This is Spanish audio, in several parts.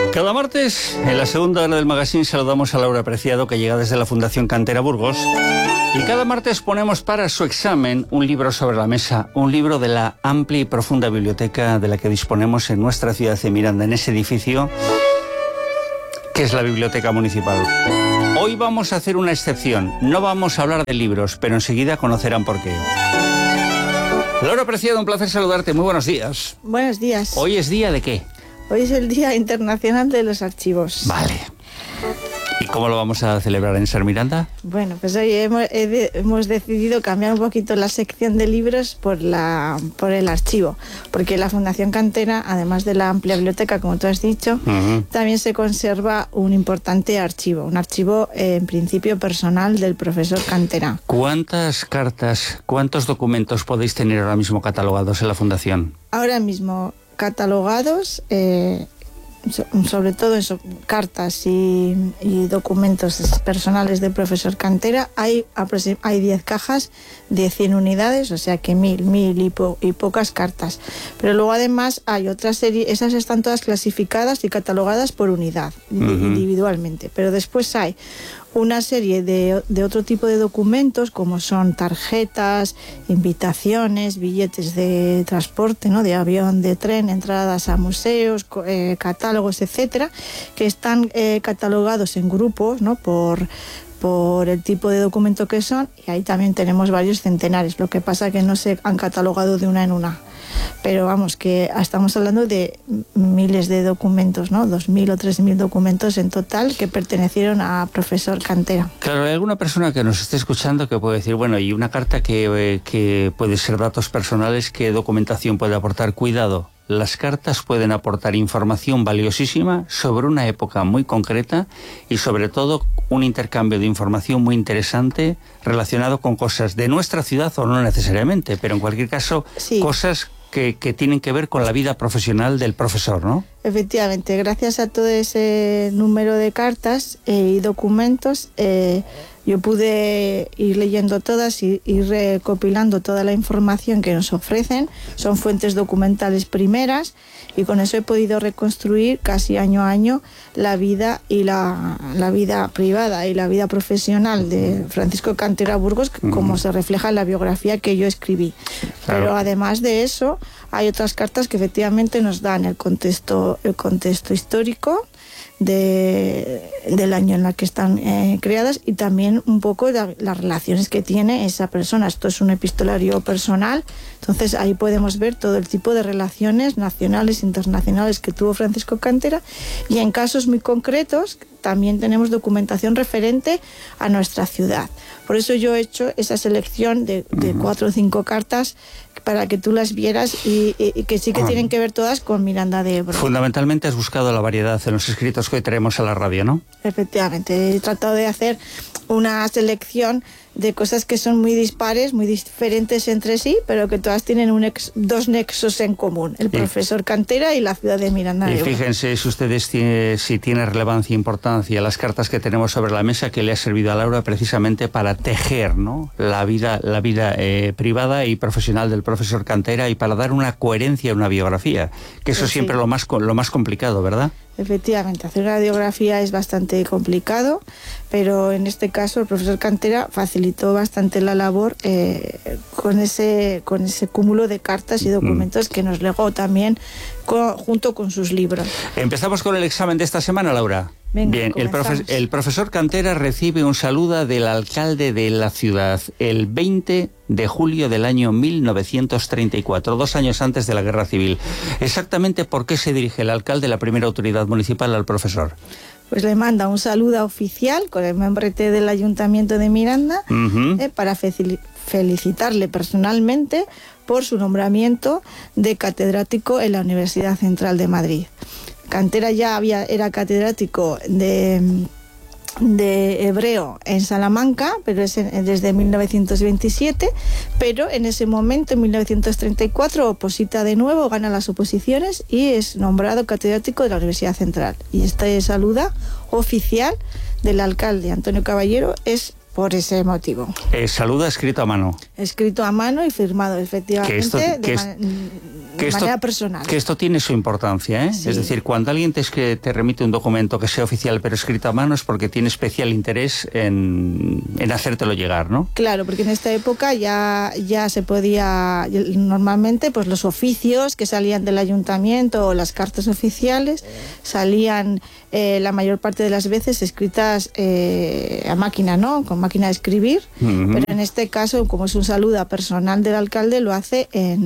Cada martes, en la segunda hora del magazine, saludamos a Laura Preciado, que llega desde la Fundación Cantera Burgos. Y cada martes ponemos para su examen un libro sobre la mesa, un libro de la amplia y profunda biblioteca de la que disponemos en nuestra ciudad de Miranda, en ese edificio que es la Biblioteca Municipal. Hoy vamos a hacer una excepción. No vamos a hablar de libros, pero enseguida conocerán por qué. Laura Preciado, un placer saludarte. Muy buenos días. Buenos días. ¿Hoy es día de qué? Hoy es el Día Internacional de los Archivos. Vale. ¿Y cómo lo vamos a celebrar en Ser Miranda? Bueno, pues hoy hemos decidido cambiar un poquito la sección de libros por el archivo, porque la Fundación Cantera, además de la amplia biblioteca, como tú has dicho, también se conserva un importante archivo, un archivo en principio personal del profesor Cantera. ¿Cuántas cartas, cuántos documentos podéis tener ahora mismo catalogados en la Fundación? Ahora mismo catalogados, sobre todo en cartas y documentos personales del profesor Cantera, hay 10 cajas de 100 unidades, o sea que 1000 y pocas cartas. Pero luego además hay otra serie, esas están todas clasificadas y catalogadas por unidad, individualmente. Pero después hay una serie de otro tipo de documentos, como son tarjetas, invitaciones, billetes de transporte, ¿no?, de avión, de tren, entradas a museos, catálogos, etcétera, que están catalogados en grupos, ¿no?, por el tipo de documento que son, y ahí también tenemos varios centenares. Lo que pasa que no se han catalogado de una en una. Pero vamos, que estamos hablando de miles de documentos, ¿no? 2.000 o 3.000 documentos en total que pertenecieron a profesor Cantera. Claro, hay alguna persona que nos esté escuchando que puede decir, bueno, y una carta que puede ser datos personales, ¿qué documentación puede aportar? Cuidado, las cartas pueden aportar información valiosísima sobre una época muy concreta y sobre todo un intercambio de información muy interesante relacionado con cosas de nuestra ciudad o no necesariamente, pero en cualquier caso, sí, cosas que tienen que ver con la vida profesional del profesor, ¿no? Efectivamente, gracias a todo ese número de cartas y documentos, yo pude ir leyendo todas y ir recopilando toda la información que nos ofrecen. Son fuentes documentales primeras y con eso he podido reconstruir casi año a año la vida y la vida privada y la vida profesional de Francisco Cantera Burgos, como se refleja en la biografía que yo escribí. Claro. Pero además de eso, hay otras cartas que efectivamente nos dan el contexto histórico del año en el que están creadas y también un poco las relaciones que tiene esa persona. Esto es un epistolario personal, entonces ahí podemos ver todo el tipo de relaciones nacionales e internacionales que tuvo Francisco Cantera, y en casos muy concretos también tenemos documentación referente a nuestra ciudad. Por eso yo he hecho esa selección de 4 o 5 cartas para que tú las vieras y que sí que tienen que ver todas con Miranda de Ebro. Fundamentalmente has buscado la variedad en los escritos que hoy traemos a la radio, ¿no? Efectivamente, he tratado de hacer una selección de cosas que son muy dispares, muy diferentes entre sí, pero que todas tienen dos nexos en común: el profesor Cantera y la ciudad de Miranda de Ebro. Y fíjense si ustedes si tiene relevancia e importancia las cartas que tenemos sobre la mesa, que le ha servido a Laura precisamente para tejer, ¿no?, la vida privada y profesional del profesor Cantera, y para dar una coherencia a una biografía, que eso es siempre lo más complicado, ¿verdad? Efectivamente, hacer una biografía es bastante complicado, pero en este caso el profesor Cantera facilitó bastante la labor con ese cúmulo de cartas y documentos que nos legó también junto con sus libros. Empezamos con el examen de esta semana, Laura. Venga, bien, el profesor Cantera recibe un saludo del alcalde de la ciudad el 20 de julio del año 1934, 2 años antes de la Guerra Civil. Exactamente, ¿por qué se dirige el alcalde, la primera autoridad municipal, al profesor? Pues le manda un saludo oficial con el membrete del Ayuntamiento de Miranda para felicitarle personalmente por su nombramiento de catedrático en la Universidad Central de Madrid. Cantera ya era catedrático de hebreo en Salamanca, pero es desde 1927, pero en ese momento, en 1934, oposita de nuevo, gana las oposiciones y es nombrado catedrático de la Universidad Central. Y esta saluda oficial del alcalde Antonio Caballero es por ese motivo. Saluda escrito a mano. Escrito a mano y firmado, efectivamente, de manera personal. Que esto tiene su importancia, ¿eh? Sí. Es decir, cuando alguien te remite un documento que sea oficial pero escrito a mano es porque tiene especial interés en hacértelo llegar, ¿no? Claro, porque en esta época ya se podía, normalmente pues los oficios que salían del ayuntamiento o las cartas oficiales salían la mayor parte de las veces escritas a máquina, ¿no? Con máquina de escribir, pero en este caso, como es un saludo personal del alcalde, lo hace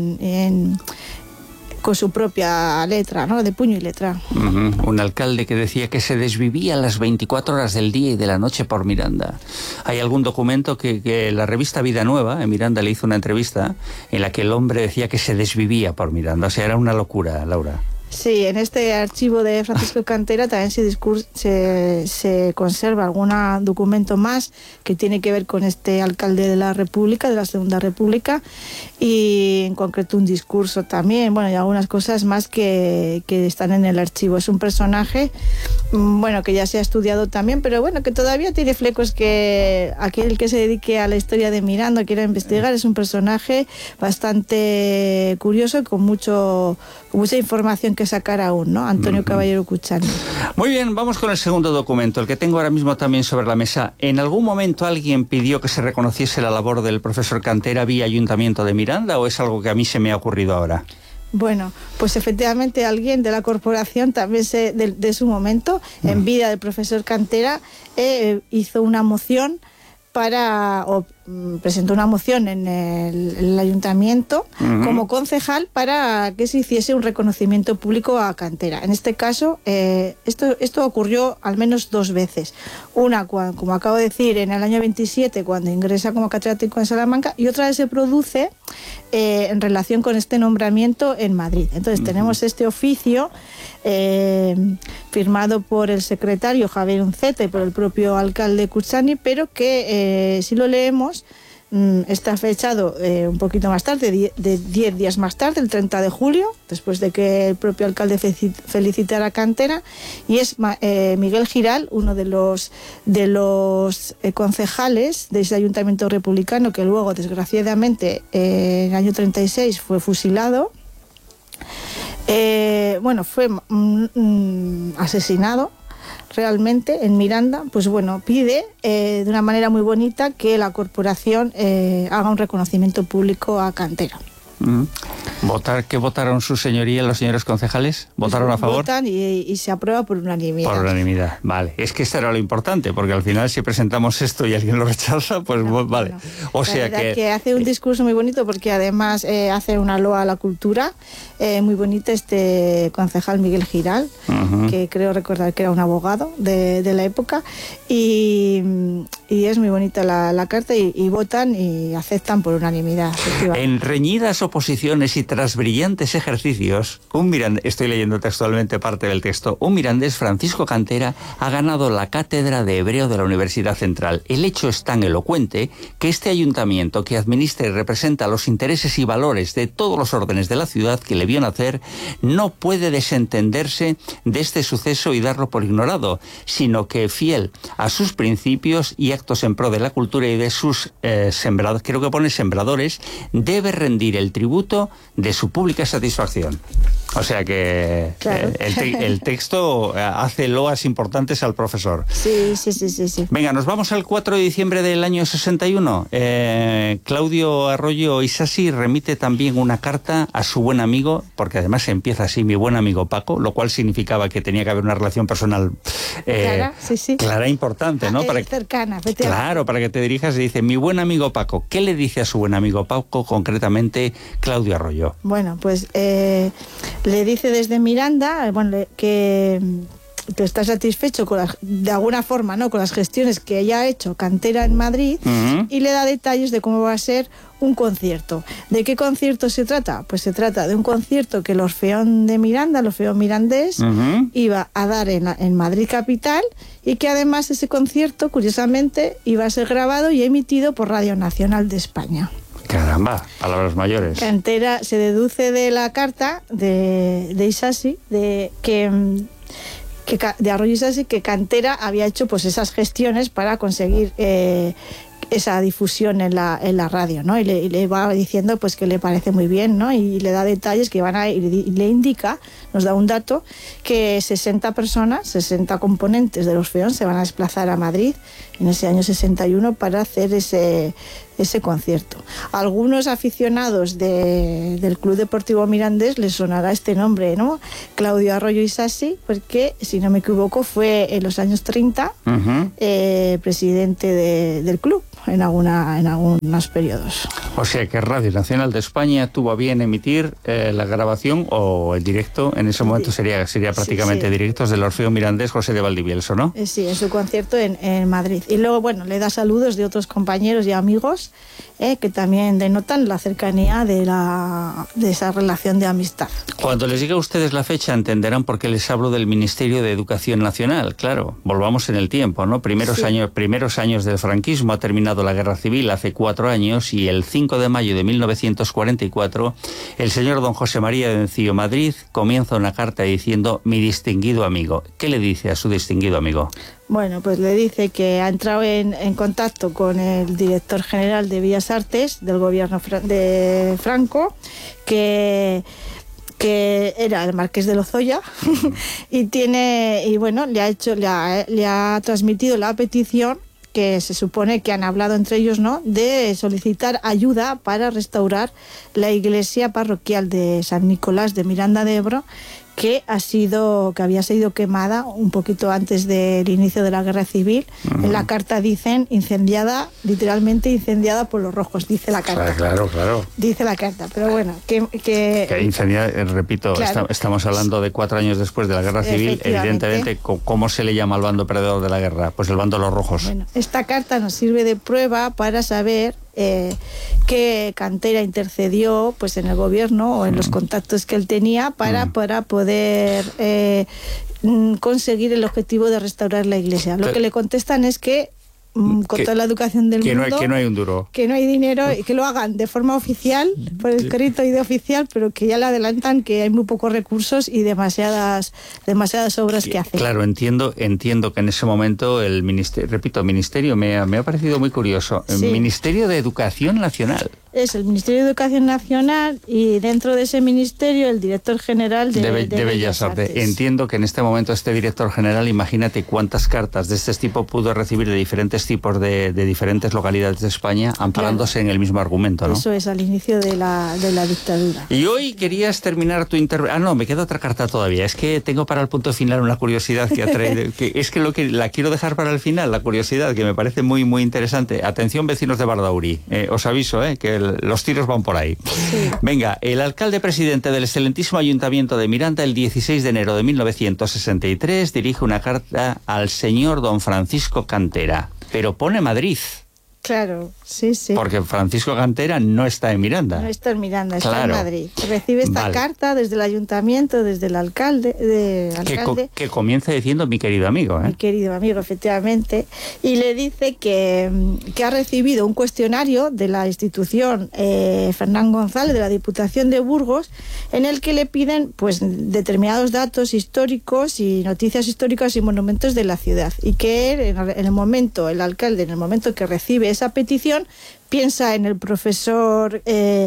con su propia letra, ¿no? De puño y letra. Un alcalde que decía que se desvivía las 24 horas del día y de la noche por Miranda. Hay algún documento que la revista Vida Nueva, en Miranda, le hizo una entrevista en la que el hombre decía que se desvivía por Miranda. O sea, era una locura, Laura. Sí, en este archivo de Francisco Cantera también se conserva algún documento más que tiene que ver con este alcalde de la República, de la Segunda República, y en concreto un discurso también, bueno, y algunas cosas más que están en el archivo. Es un personaje, bueno, que ya se ha estudiado también, pero bueno, que todavía tiene flecos que aquel que se dedique a la historia de Miranda, quiera investigar, es un personaje bastante curioso y con mucha información que sacar aún, ¿no? Antonio Caballero Cuchani. Muy bien, vamos con el segundo documento, el que tengo ahora mismo también sobre la mesa. ¿En algún momento alguien pidió que se reconociese la labor del profesor Cantera vía Ayuntamiento de Miranda o es algo que a mí se me ha ocurrido ahora? Bueno, pues efectivamente alguien de la corporación también de su momento, en vida del profesor Cantera, hizo una moción presentó una moción en el ayuntamiento como concejal para que se hiciese un reconocimiento público a Cantera. En este caso, esto ocurrió al menos 2 veces. Una, como acabo de decir, en el año 27, cuando ingresa como catedrático en Salamanca, y otra vez se produce en relación con este nombramiento en Madrid. Entonces tenemos este oficio firmado por el secretario Javier Unceta y por el propio alcalde Cuchani, pero que si lo leemos está fechado un poquito más tarde, de 10 días más tarde, el 30 de julio, después de que el propio alcalde felicitara a Cantera, y es Miguel Giral, uno de los concejales de ese ayuntamiento republicano que luego, desgraciadamente, en el año 36 fue fusilado. Fue asesinado realmente en Miranda. Pues bueno, pide de una manera muy bonita que la corporación haga un reconocimiento público a Cantera. ¿Qué votaron su señoría, los señores concejales? ¿Votaron a favor? Votan y se aprueba por unanimidad. Por unanimidad, vale. Es que esto era lo importante, porque al final si presentamos esto y alguien lo rechaza, pues no, vale. No. O sea que hace un discurso muy bonito, porque además hace una loa a la cultura muy bonita este concejal Miguel Giral, que creo recordar que era un abogado de la época, y es muy bonita la carta y votan y aceptan por unanimidad. En reñidas oposiciones y tras brillantes ejercicios, estoy leyendo textualmente parte del texto, un mirandés, Francisco Cantera, ha ganado la cátedra de hebreo de la Universidad Central. El hecho es tan elocuente que este ayuntamiento, que administra y representa los intereses y valores de todos los órdenes de la ciudad que le vio nacer, no puede desentenderse de este suceso y darlo por ignorado, sino que, fiel a sus principios y actos en pro de la cultura y de sus sembradores, creo que pone sembradores, debe rendir el tributo de su pública satisfacción. O sea que claro. el texto hace loas importantes al profesor. Sí. Venga, nos vamos al 4 de diciembre del año 61. Claudio Arroyo Isasi remite también una carta a su buen amigo, porque además empieza así, mi buen amigo Paco, lo cual significaba que tenía que haber una relación personal clara, importante, ¿no? Cercana. Claro, para que te dirijas y dice, mi buen amigo Paco. ¿Qué le dice a su buen amigo Paco concretamente Claudio Arroyo? Bueno, pues le dice desde Miranda, que está satisfecho de alguna forma, ¿no?, con las gestiones que ella ha hecho Cantera en Madrid, y le da detalles de cómo va a ser un concierto. ¿De qué concierto se trata? Pues se trata de un concierto que el Orfeón de Miranda, el Orfeón Mirandés, iba a dar en Madrid capital, y que además ese concierto, curiosamente, iba a ser grabado y emitido por Radio Nacional de España. Caramba, palabras mayores. Cantera se deduce de la carta de Isasi de Arroyo Isasi, que Cantera había hecho pues esas gestiones para conseguir esa difusión en la radio, ¿no? Y le va diciendo pues que le parece muy bien, ¿no? Y le da detalles que y le indica, nos da un dato, que 60 personas, 60 componentes de Orfeón se van a desplazar a Madrid en ese año 61 para hacer ese concierto. A algunos aficionados del Club Deportivo Mirandés les sonará este nombre, ¿no? Claudio Arroyo Isasi, porque, si no me equivoco, fue en los años 30 presidente del club en algunos periodos. O sea que Radio Nacional de España tuvo a bien emitir la grabación o el directo, en ese momento sería prácticamente directos del Orfeón Mirandés José de Valdivielso, ¿no? Sí, en su concierto en Madrid. Y luego, bueno, le da saludos de otros compañeros y amigos que también denotan la cercanía de esa relación de amistad. Cuando les diga a ustedes la fecha entenderán por qué les hablo del Ministerio de Educación Nacional. Claro, volvamos en el tiempo, ¿no? Primeros años del franquismo, ha terminado la Guerra Civil hace 4 años y el 5 de mayo de 1944 el señor don José María de Encillo Madrid comienza una carta diciendo: mi distinguido amigo. ¿Qué le dice a su distinguido amigo? Bueno, pues le dice que ha entrado en contacto con el director general de Bellas Artes del gobierno de Franco, que era el marqués de Lozoya, y bueno, le ha transmitido la petición que se supone que han hablado entre ellos, ¿no?, de solicitar ayuda para restaurar la iglesia parroquial de San Nicolás de Miranda de Ebro, que había sido quemada un poquito antes del inicio de la Guerra Civil. En la carta dicen literalmente incendiada por los rojos, dice la carta. Claro. Dice la carta, pero bueno, que incendiada, repito, claro. Estamos hablando de 4 años después de la Guerra Civil, evidentemente, ¿cómo se le llama al bando perdedor de la guerra? Pues el bando de los rojos. Bueno, esta carta nos sirve de prueba para saber que Cantera intercedió pues en el gobierno o en los contactos que él tenía para poder conseguir el objetivo de restaurar la iglesia. Lo que le contestan es que con toda la educación del mundo, que no hay un duro, que no hay dinero, y que lo hagan de forma oficial, por escrito y de oficial, pero que ya le adelantan que hay muy pocos recursos y demasiadas obras que hacer. Claro, entiendo que en ese momento el ministerio me ha parecido muy curioso. El Ministerio de Educación Nacional. Es el Ministerio de Educación Nacional, y dentro de ese ministerio el director general de Bellas Artes. Entiendo que en este momento este director general, imagínate cuántas cartas de este tipo pudo recibir de diferentes tipos de diferentes localidades de España, amparándose en el mismo argumento, ¿no? Eso es, al inicio de la dictadura. Y hoy querías terminar tu intervención. No, me queda otra carta todavía. Es que tengo para el punto final una curiosidad que ha traído, que la quiero dejar para el final, la curiosidad, que me parece muy, muy interesante. Atención, vecinos de Bardauri. Os aviso, que los tiros van por ahí. Sí. Venga, el alcalde presidente del excelentísimo Ayuntamiento de Miranda, el 16 de enero de 1963, dirige una carta al señor don Francisco Cantera, pero pone Madrid. Claro, sí. Porque Francisco Cantera no está en Miranda. No está en Miranda, está en Madrid. Recibe esta carta desde el ayuntamiento, desde el alcalde. Que comienza diciendo mi querido amigo. Mi querido amigo, efectivamente. Y le dice que ha recibido un cuestionario de la institución Fernán González, de la Diputación de Burgos, en el que le piden pues determinados datos históricos y noticias históricas y monumentos de la ciudad. Y que el alcalde, en el momento que recibe esa petición, piensa en el profesor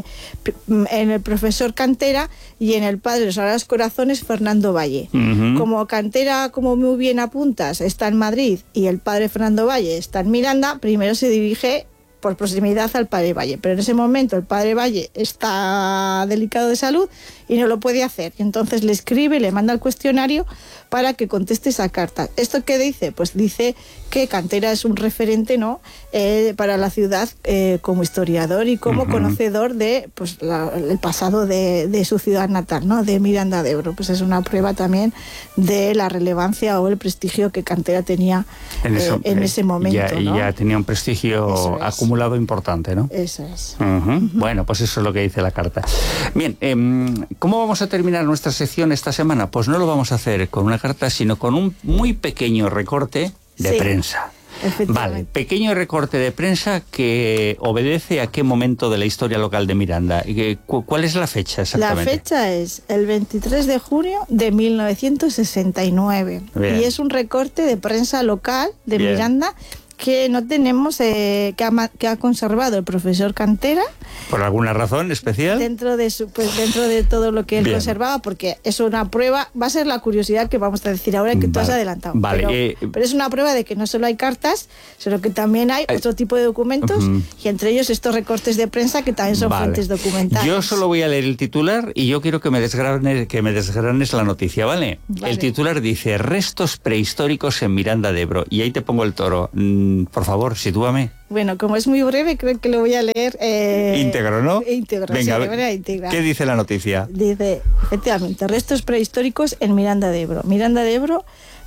Cantera y en el padre de los Sagrados Corazones, Fernando Valle. Como Cantera, como muy bien apuntas, está en Madrid y el padre Fernando Valle está en Miranda, primero se dirige por proximidad al padre Valle, pero en ese momento el padre Valle está delicado de salud y no lo puede hacer, y entonces le escribe, le manda el cuestionario para que conteste esa carta. ¿Esto qué dice? Pues dice que Cantera es un referente, ¿no?, para la ciudad, como historiador y como conocedor de pues el pasado de su ciudad natal, ¿no?, de Miranda de Ebro. Pues es una prueba también de la relevancia o el prestigio que Cantera tenía en ese momento, ¿no? Ya tenía un prestigio acumulado importante, ¿no? Eso es. Bueno, pues eso es lo que dice la carta. Bien, ¿cómo vamos a terminar nuestra sección esta semana? Pues no lo vamos a hacer con una carta, sino con un muy pequeño recorte de prensa. Vale, pequeño recorte de prensa que obedece a qué momento de la historia local de Miranda. ¿Cuál es la fecha exactamente? La fecha es el 23 de junio de 1969. Bien. Y es un recorte de prensa local de Miranda que no tenemos, que ha conservado el profesor Cantera. ¿Por alguna razón especial? Dentro de todo lo que él conservaba, porque es una prueba, va a ser la curiosidad que vamos a decir ahora que tú has adelantado. Vale, pero es una prueba de que no solo hay cartas, sino que también hay otro tipo de documentos, y entre ellos estos recortes de prensa que también son fuentes documentales. Yo solo voy a leer el titular y yo quiero que me desgranes la noticia, ¿vale? El titular dice: restos prehistóricos en Miranda de Ebro. Y ahí te pongo el toro. Por favor, sitúame. Bueno, como es muy breve, creo que lo voy a leer... íntegro, ¿no? Íntegro, venga, sí, de manera íntegra. ¿Qué dice la noticia? Dice, efectivamente, restos prehistóricos en Miranda de Ebro. Miranda de Ebro,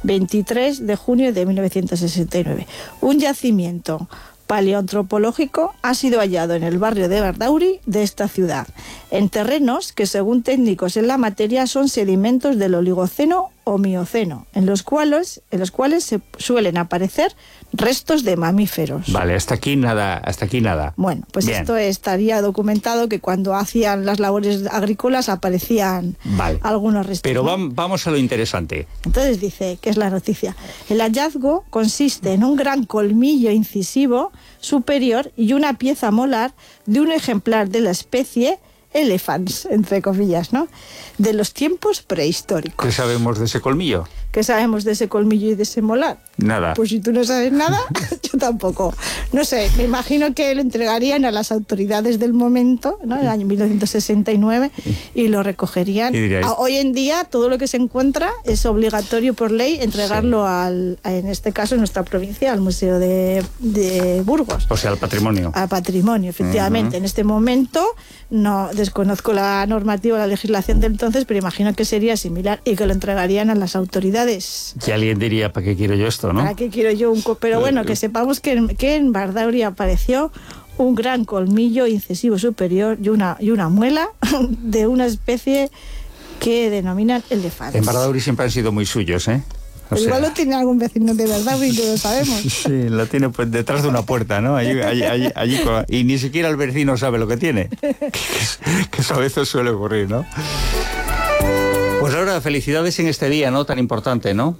23 de junio de 1969. Un yacimiento paleoantropológico ha sido hallado en el barrio de Bardauri de esta ciudad, en terrenos que, según técnicos en la materia, son sedimentos del Oligoceno o Mioceno, en los cuales se suelen aparecer restos de mamíferos. Vale, hasta aquí nada. Bueno, pues bien. Esto estaría documentado, que cuando hacían las labores agrícolas aparecían algunos restos. Pero vamos a lo interesante. Entonces dice, ¿qué es la noticia? El hallazgo consiste en un gran colmillo incisivo superior y una pieza molar de un ejemplar de la especie Elephants, entre comillas, ¿no? De los tiempos prehistóricos. ¿Qué sabemos de ese colmillo? ¿Qué sabemos de ese colmillo y de ese molar? Nada. Pues si tú no sabes nada, yo tampoco. No sé, me imagino que lo entregarían a las autoridades del momento, ¿no? En el año 1969, y lo recogerían. Hoy en día, todo lo que se encuentra es obligatorio por ley entregarlo en este caso, en nuestra provincia, al Museo de Burgos. O sea, al patrimonio. Al patrimonio, efectivamente. En este momento, no desconozco la normativa, la legislación de entonces, pero imagino que sería similar y que lo entregarían a las autoridades. Que alguien diría, ¿para qué quiero yo esto, no? ¿Para qué quiero yo Pero bueno, que sepamos que en Bardauri apareció un gran colmillo incisivo superior y una muela de una especie que denominan elefantes. En Bardauri siempre han sido muy suyos, ¿eh? Igual lo tiene algún vecino de Bardauri, que lo sabemos. Sí, lo tiene pues detrás de una puerta, ¿no? Allí y ni siquiera el vecino sabe lo que tiene. Que eso a veces suele ocurrir, ¿no? Pues ahora, felicidades en este día, ¿no? Tan importante, ¿no?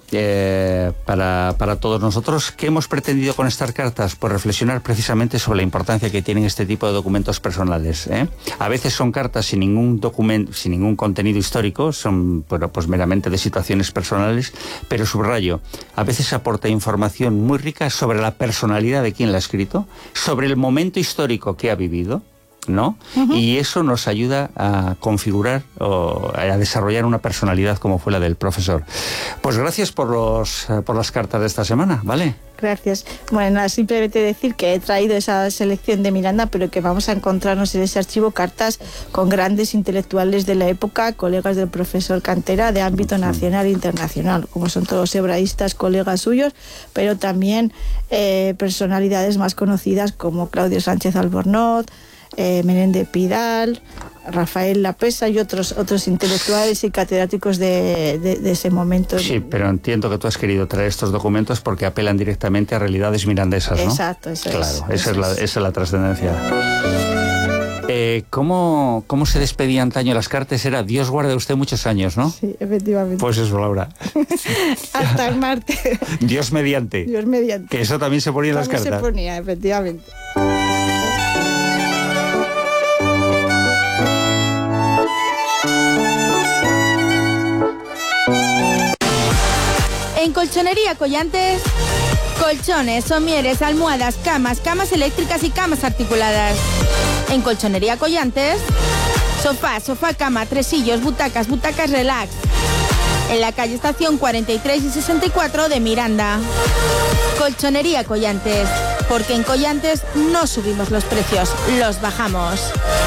Para todos nosotros. ¿Qué hemos pretendido con estas cartas? Pues reflexionar precisamente sobre la importancia que tienen este tipo de documentos personales, ¿eh? A veces son cartas sin ningún documento, sin ningún contenido histórico, son, bueno, pues meramente de situaciones personales, pero subrayo, a veces aporta información muy rica sobre la personalidad de quien la ha escrito, sobre el momento histórico que ha vivido, ¿no? Y eso nos ayuda a configurar o a desarrollar una personalidad como fue la del profesor. Pues gracias por las cartas de esta semana, ¿vale? Gracias. Bueno, nada, simplemente decir que he traído esa selección de Miranda, pero que vamos a encontrarnos en ese archivo cartas con grandes intelectuales de la época, colegas del profesor Cantera de ámbito nacional e internacional, como son todos hebraístas, colegas suyos, pero también personalidades más conocidas como Claudio Sánchez Albornoz, Menéndez Pidal, Rafael Lapesa y otros intelectuales y catedráticos de ese momento. Sí, pero entiendo que tú has querido traer estos documentos porque apelan directamente a realidades mirandesas, ¿no? Exacto, eso claro, es. Esa es la trascendencia. ¿Cómo se despedía antaño las cartas? Era Dios guarde usted muchos años, ¿no? Sí, efectivamente. Pues eso, Laura. Hasta el martes. Dios mediante. Dios mediante. Que eso también se ponía en las cartas. Se ponía, efectivamente. En Colchonería Collantes, colchones, somieres, almohadas, camas eléctricas y camas articuladas. En Colchonería Collantes, sofá, cama, tresillos, butacas relax. En la calle Estación 43 y 64 de Miranda. Colchonería Collantes, porque en Collantes no subimos los precios, los bajamos.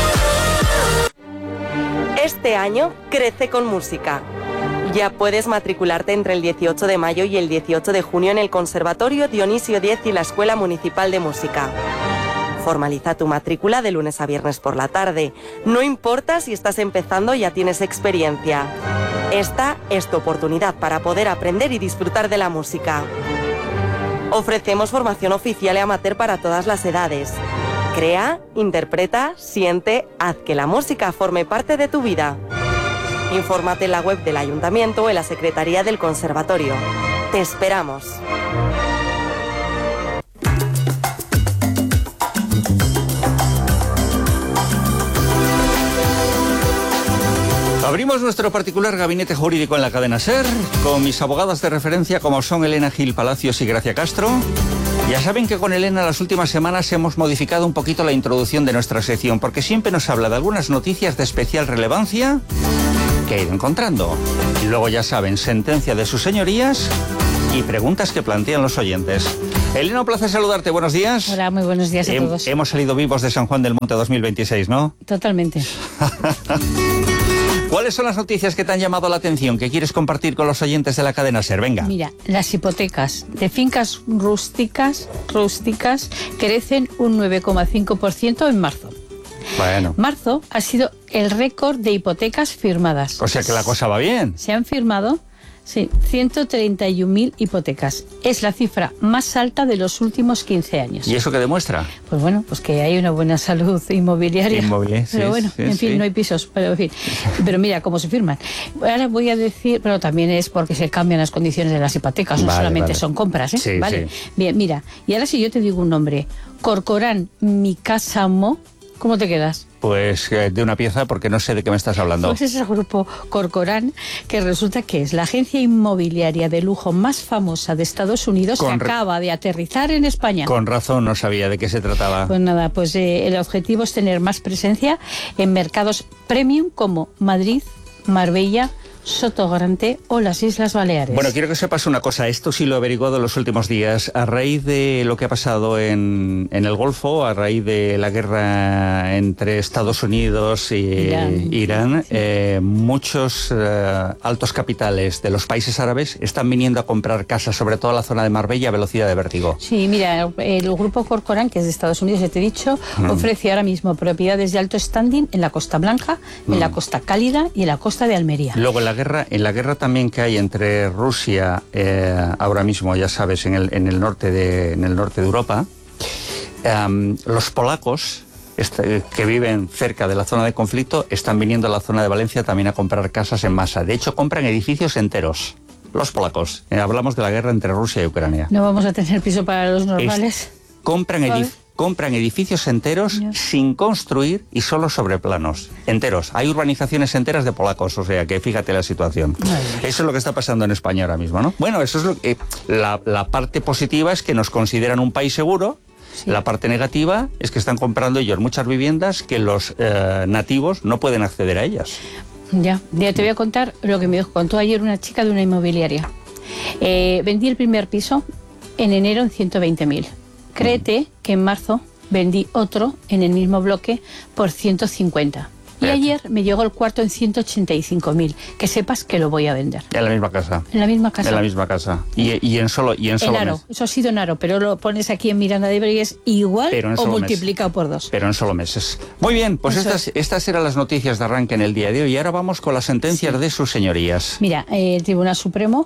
Este año crece con música. Ya puedes matricularte entre el 18 de mayo y el 18 de junio en el Conservatorio Dionisio X y la Escuela Municipal de Música. Formaliza tu matrícula de lunes a viernes por la tarde. No importa si estás empezando o ya tienes experiencia. Esta es tu oportunidad para poder aprender y disfrutar de la música. Ofrecemos formación oficial y amateur para todas las edades. Crea, interpreta, siente, haz que la música forme parte de tu vida. Infórmate en la web del Ayuntamiento o en la Secretaría del Conservatorio. ¡Te esperamos! Abrimos nuestro particular gabinete jurídico en la cadena SER con mis abogadas de referencia como son Elena Gil Palacios y Gracia Castro. Ya saben que con Elena las últimas semanas hemos modificado un poquito la introducción de nuestra sección porque siempre nos habla de algunas noticias de especial relevancia que ha ido encontrando. Y luego ya saben, sentencia de sus señorías y preguntas que plantean los oyentes. Elena, un placer saludarte. Buenos días. Hola, muy buenos días a todos. Hemos salido vivos de San Juan del Monte 2026, ¿no? Totalmente. ¿Cuáles son las noticias que te han llamado la atención, que quieres compartir con los oyentes de la cadena SER? Venga. Mira, las hipotecas de fincas rústicas crecen un 9,5% en marzo. Bueno. Marzo ha sido el récord de hipotecas firmadas. O sea que la cosa va bien. Se han firmado, sí, 131.000 hipotecas. Es la cifra más alta de los últimos 15 años. ¿Y eso qué demuestra? Pues bueno, pues que hay una buena salud inmobiliaria. Pero bueno, sí, en fin, sí. no hay pisos, pero en fin. Pero mira cómo se firman. Ahora voy a decir, pero también es porque se cambian las condiciones de las hipotecas, no solamente son compras, ¿eh? Sí, vale. sí. Bien, mira, y ahora si yo te digo un nombre, Corcoran Micasamo, ¿cómo te quedas? Pues de una pieza, porque no sé de qué me estás hablando. Pues es el grupo Corcoran, que resulta que es la agencia inmobiliaria de lujo más famosa de Estados Unidos, que acaba de aterrizar en España. Con razón no sabía de qué se trataba. Pues nada, pues el objetivo es tener más presencia en mercados premium como Madrid, Marbella, Sotogrande o las Islas Baleares. Bueno, quiero que sepas una cosa, esto sí lo he averiguado en los últimos días, a raíz de lo que ha pasado en el Golfo, a raíz de la guerra entre Estados Unidos y Irán, muchos altos capitales de los países árabes están viniendo a comprar casas, sobre todo en la zona de Marbella, a velocidad de vértigo. Sí, mira, el grupo Corcoran, que es de Estados Unidos, ya te he dicho, ofrece ahora mismo propiedades de alto standing en la Costa Blanca, en la Costa Cálida y en la costa de Almería. Luego en la guerra también que hay entre Rusia, ahora mismo, ya sabes, en el norte de Europa, los polacos que viven cerca de la zona de conflicto están viniendo a la zona de Valencia también a comprar casas en masa. De hecho, compran edificios enteros. Los polacos. Hablamos de la guerra entre Rusia y Ucrania. No vamos a tener piso para los normales. Compran edificios enteros sin construir y solo sobre planos. Enteros. Hay urbanizaciones enteras de polacos, o sea que fíjate la situación. Eso es lo que está pasando en España ahora mismo, ¿no? Bueno, eso es lo que, la parte positiva es que nos consideran un país seguro. Sí. La parte negativa es que están comprando ellos muchas viviendas que los nativos no pueden acceder a ellas. Ya te voy a contar lo que me contó ayer una chica de una inmobiliaria. Vendí el primer piso en enero en 120.000. Créete que en marzo vendí otro en el mismo bloque por 150. Y ayer me llegó el cuarto en 185.000. Que sepas que lo voy a vender. En la misma casa. En la misma casa. En la misma casa. Y en solo Aro. mes. Eso ha sido en Aro, pero lo pones aquí en Miranda de Ebro y es igual o multiplicado por 2. Pero en solo meses. Muy bien, pues estas eran las noticias de arranque en el día de hoy. Y ahora vamos con las sentencias de sus señorías. Mira, el Tribunal Supremo,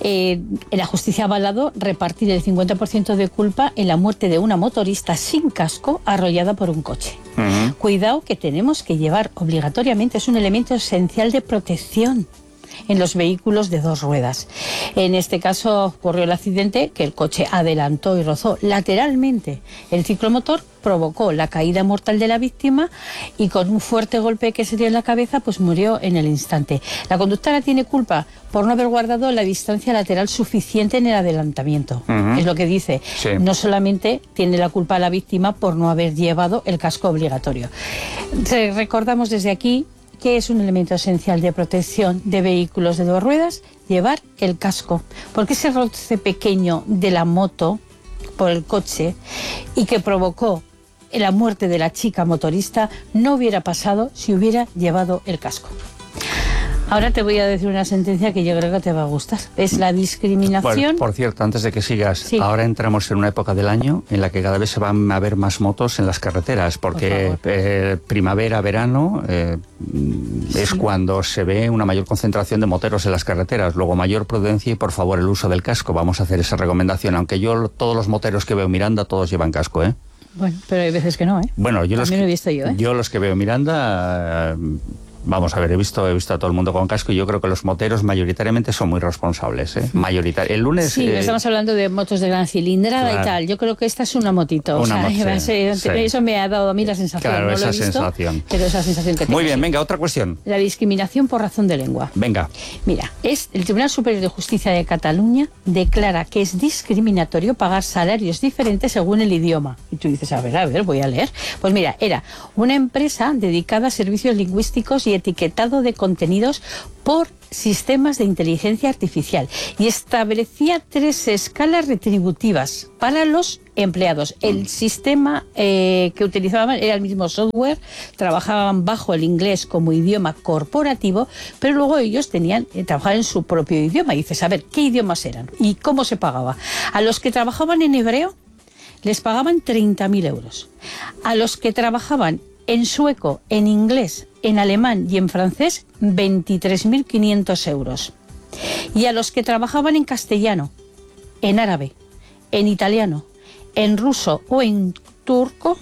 la justicia ha avalado repartir el 50% de culpa en la muerte de una motorista sin casco arrollada por un coche. Cuidado, que tenemos que llevar obligatoriamente, es un elemento esencial de protección en los vehículos de dos ruedas. En este caso ocurrió el accidente que el coche adelantó y rozó lateralmente el ciclomotor, provocó la caída mortal de la víctima y con un fuerte golpe que se dio en la cabeza, pues murió en el instante. La conductora tiene culpa por no haber guardado la distancia lateral suficiente en el adelantamiento. Es lo que dice. Sí. No solamente tiene la culpa la víctima por no haber llevado el casco obligatorio. Recordamos desde aquí que es un elemento esencial de protección de vehículos de dos ruedas, llevar el casco. Porque ese roce pequeño de la moto por el coche y que provocó la muerte de la chica motorista no hubiera pasado si hubiera llevado el casco. Ahora te voy a decir una sentencia que yo creo que te va a gustar. Es la discriminación. Bueno, por cierto, antes de que sigas, ahora entramos en una época del año en la que cada vez se van a ver más motos en las carreteras, porque primavera, verano es cuando se ve una mayor concentración de moteros en las carreteras. Luego, mayor prudencia y, por favor, el uso del casco. Vamos a hacer esa recomendación, aunque yo todos los moteros que veo en Miranda, todos llevan casco, ¿eh? Bueno, pero hay veces que no, ¿eh? Bueno, también lo he visto yo, ¿eh? Yo los que veo en Miranda... Vamos a ver, he visto a todo el mundo con casco y yo creo que los moteros mayoritariamente son muy responsables, ¿eh? El lunes... Sí, estamos hablando de motos de gran cilindrada, claro, y tal. Yo creo que esta es una motito. Eso me ha dado a mí la sensación. Claro, no esa lo he visto, sensación. Pero esa sensación que tengo. Muy bien, venga, otra cuestión. La discriminación por razón de lengua. Venga. Mira, el Tribunal Superior de Justicia de Cataluña declara que es discriminatorio pagar salarios diferentes según el idioma. Y tú dices, a ver, voy a leer. Pues mira, era una empresa dedicada a servicios lingüísticos y etiquetado de contenidos por sistemas de inteligencia artificial y establecía 3 escalas retributivas para los empleados. El sistema que utilizaban era el mismo software, trabajaban bajo el inglés como idioma corporativo, pero luego ellos trabajaban en su propio idioma. Y dices, a ver, ¿qué idiomas eran? ¿Y cómo se pagaba? A los que trabajaban en hebreo les pagaban 30.000 euros. A los que trabajaban en sueco, en inglés, en alemán y en francés, 23.500 euros. Y a los que trabajaban en castellano, en árabe, en italiano, en ruso o en turco,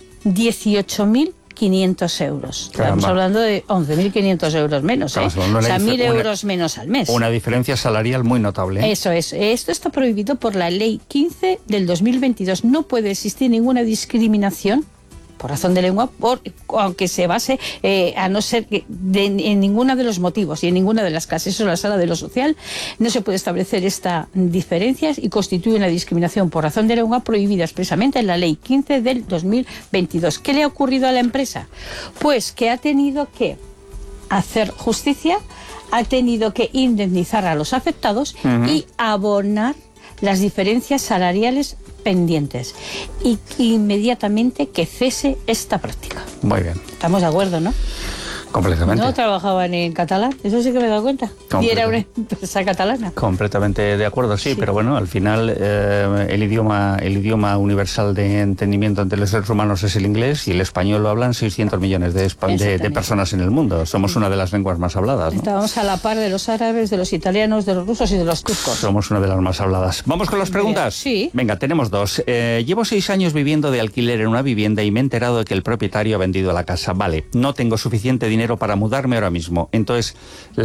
18.500 euros. Caramba. Estamos hablando de 11.500 euros menos, ¿eh? O sea, 1.000 euros menos al mes. Una diferencia salarial muy notable, ¿eh? Eso es. Esto está prohibido por la Ley 15 del 2022. No puede existir ninguna discriminación por razón de lengua, aunque se base, a no ser que en ninguno de los motivos y en ninguna de las clases. Eso es la sala de lo social. No se puede establecer esta diferencia y constituye una discriminación por razón de lengua prohibida expresamente en la Ley 15 del 2022. ¿Qué le ha ocurrido a la empresa? Pues que ha tenido que hacer justicia, ha tenido que indemnizar a los afectados y abonar las diferencias salariales pendientes y inmediatamente que cese esta práctica. Muy bien. Estamos de acuerdo, ¿no? Completamente. No trabajaban en catalán, eso sí que me he dado cuenta. Y era una empresa catalana. Completamente de acuerdo, sí, pero bueno, al final el idioma universal de entendimiento entre los seres humanos es el inglés y el español lo hablan 600 millones de personas en el mundo. Somos una de las lenguas más habladas, ¿no? Estábamos a la par de los árabes, de los italianos, de los rusos y de los turcos. Somos una de las más habladas. ¿Vamos con las preguntas? Sí. Venga, tenemos 2. Llevo 6 años viviendo de alquiler en una vivienda y me he enterado de que el propietario ha vendido la casa. Vale, no tengo suficiente dinero para mudarme ahora mismo. Entonces,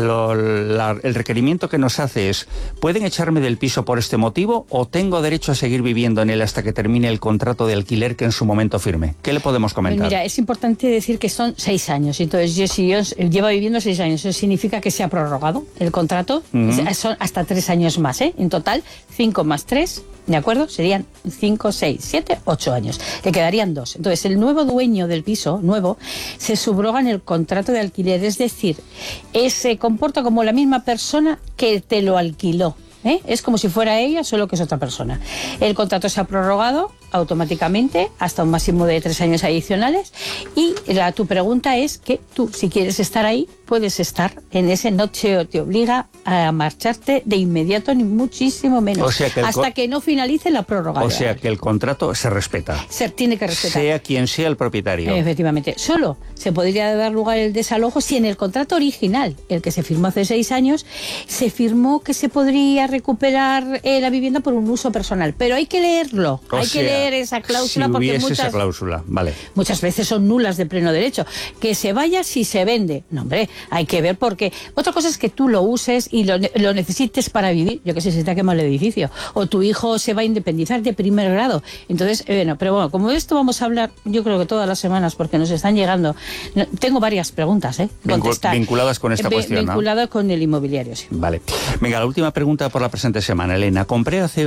el requerimiento que nos hace es, ¿pueden echarme del piso por este motivo o tengo derecho a seguir viviendo en él hasta que termine el contrato de alquiler que en su momento firme? ¿Qué le podemos comentar? Pues mira, es importante decir que son 6 años. Entonces, si yo lleva viviendo 6 años, eso significa que se ha prorrogado el contrato. Son hasta 3 años más, ¿eh? En total, 5 más 3, ¿de acuerdo? Serían 5, 6, 7, 8 años. Le quedarían 2. Entonces, el nuevo dueño del piso, se subroga en el contrato de alquiler. Es decir, se comporta como la misma persona que te lo alquiló. Es como si fuera ella, solo que es otra persona. El contrato se ha prorrogado automáticamente hasta un máximo de 3 años adicionales y tu pregunta es que tú, si quieres estar ahí, puedes estar en ese, no te obliga a marcharte de inmediato ni muchísimo menos, hasta que no finalice la prórroga. O sea que el contrato se respeta. Se tiene que respetar. Sea quien sea el propietario. Efectivamente. Solo se podría dar lugar el desalojo si en el contrato original, el que se firmó hace 6 años, se firmó que se podría recuperar la vivienda por un uso personal. Pero hay que leerlo. Que leer esa cláusula, si porque esa cláusula, vale. Muchas veces son nulas de pleno derecho. Que se vaya si se vende. No, hombre, hay que ver porque otra cosa es que tú lo uses y lo necesites para vivir. Yo qué sé, se te ha quemado el edificio. O tu hijo se va a independizar de primer grado. Entonces, pero bueno, como de esto vamos a hablar, yo creo que todas las semanas, porque nos están llegando. Tengo varias preguntas, vinculadas con esta cuestión, vinculadas con el inmobiliario, sí. Vale. Venga, la última pregunta por la presente semana, Elena. Compré hace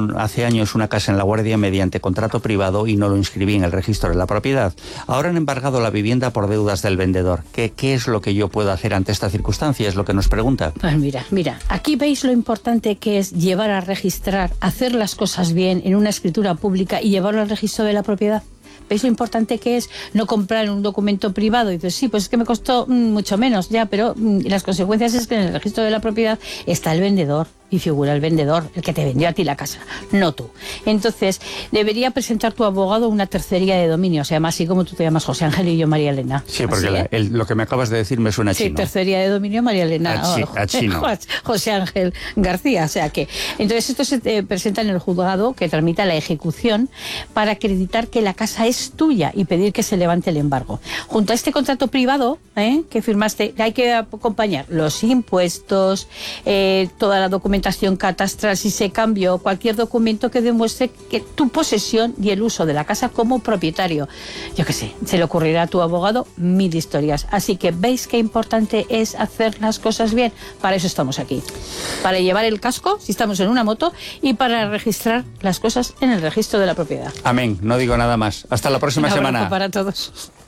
años una casa en La Guardia mediante contrato privado y no lo inscribí en el registro de la propiedad. Ahora han embargado la vivienda por deudas del vendedor. ¿Qué es lo que yo puedo hacer ante esta circunstancia? Es lo que nos pregunta. Pues mira, aquí veis lo importante que es llevar a registrar, hacer las cosas bien en una escritura pública y llevarlo al registro de la propiedad. ¿Veis lo importante que es no comprar un documento privado? Y dices, sí, pues es que me costó mucho menos, ya, pero las consecuencias es que en el registro de la propiedad está el vendedor. y figura el vendedor, el que te vendió a ti la casa, no tú. Entonces, debería presentar tu abogado una tercería de dominio, se llama así como tú te llamas, José Ángel y yo María Elena. Sí, porque lo que me acabas de decir me suena a chino. Sí, tercería de dominio María Elena. A chino. José Ángel García, o sea que... Entonces esto se presenta en el juzgado que tramita la ejecución para acreditar que la casa es tuya y pedir que se levante el embargo. Junto a este contrato privado que firmaste, hay que acompañar los impuestos, toda la documentación catastral, si se cambió, cualquier documento que demuestre que tu posesión y el uso de la casa como propietario. Yo qué sé, se le ocurrirá a tu abogado 1000 historias. Así que veis qué importante es hacer las cosas bien. Para eso estamos aquí. Para llevar el casco, si estamos en una moto, y para registrar las cosas en el registro de la propiedad. Amén, no digo nada más. Hasta la próxima semana. Para todos.